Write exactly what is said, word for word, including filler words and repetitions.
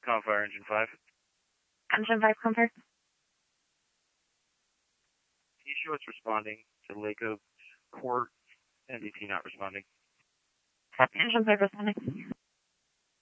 Confire Engine five. Engine five, Confire. Can you show it's responding to Lake Oak Court? N D T not responding. Engine five responding.